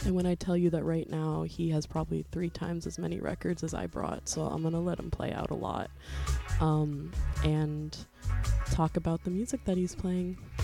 And when I tell you that right now he has probably 3 times as many records as I brought, so I'm gonna let him play out a lot, and talk about the music that he's playing.